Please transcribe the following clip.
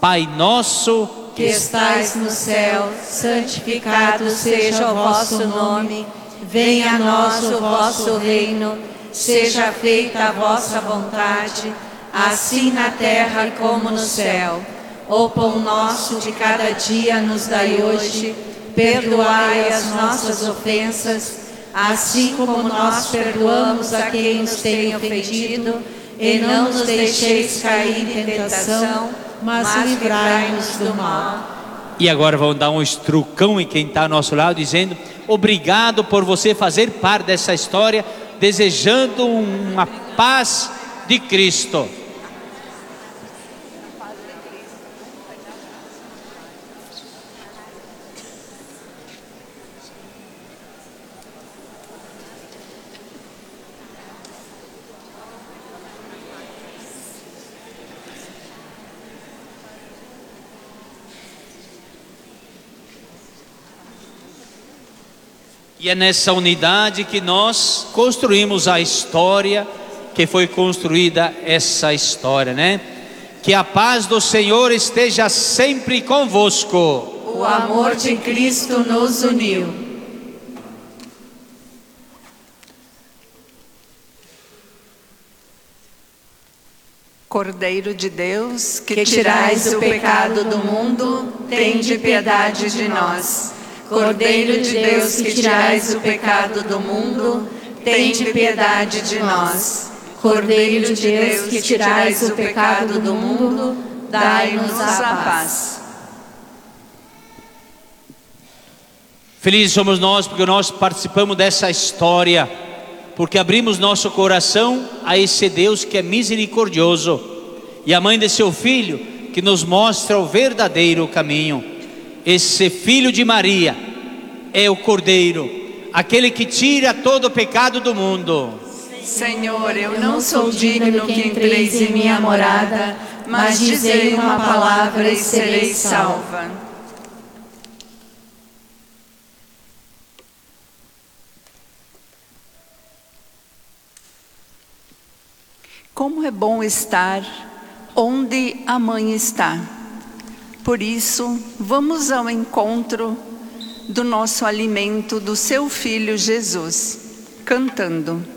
Pai nosso, que estais no céu, santificado seja o vosso nome. Venha a nós o vosso reino. Seja feita a vossa vontade, assim na terra como no céu. O pão nosso de cada dia nos dai hoje. Perdoai as nossas ofensas, assim como nós perdoamos a quem nos tem ofendido. E não nos deixeis cair em tentação, mas livrai-nos do mal. E agora vamos dar um estrucão em quem está ao nosso lado, dizendo: obrigado por você fazer parte dessa história, desejando uma paz de Cristo. E é nessa unidade que nós construímos a história, que foi construída essa história, né? Que a paz do Senhor esteja sempre convosco. O amor de Cristo nos uniu. Cordeiro de Deus, que tirais o pecado do mundo, tende piedade de nós. Cordeiro de Deus, que tirais o pecado do mundo, tende piedade de nós. Cordeiro de Deus, que tirais o pecado do mundo, dai-nos a paz. Felizes somos nós porque nós participamos dessa história, porque abrimos nosso coração a esse Deus que é misericordioso, e a mãe de seu Filho que nos mostra o verdadeiro caminho. Esse Filho de Maria é o Cordeiro, aquele que tira todo o pecado do mundo. Senhor, eu não sou digno que entreis em minha morada, mas dizei uma palavra e serei salva. Como é bom estar onde a mãe está. Por isso, vamos ao encontro do nosso alimento, do seu Filho Jesus, cantando.